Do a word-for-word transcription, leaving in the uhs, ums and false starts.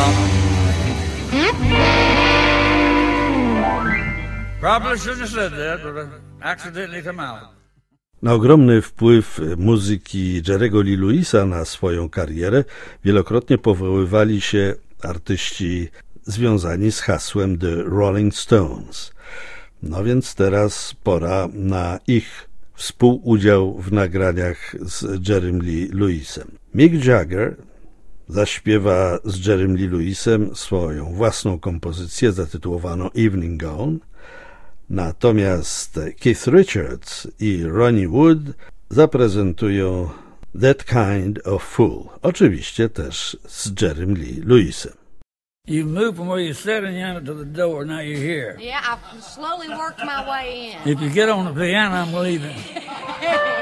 Probably shouldn't have said that, but it accidentally come out. Na ogromny wpływ muzyki Jerry'ego Lee Lewisa na swoją karierę wielokrotnie powoływali się artyści związani z hasłem The Rolling Stones. No więc teraz pora na ich współudział w nagraniach z Jerrym Lee Lewisem. Mick Jagger zaśpiewa z Jerrym Lee Lewisem swoją własną kompozycję zatytułowaną Evening Gone, natomiast Keith Richards i Ronnie Wood zaprezentują That Kind of Fool, oczywiście też z Jerrym Lee Lewisem. You moved from where you're sitting in to the door, now you're here. Yeah, I've slowly worked my way in. If you get on the piano, I'm leaving.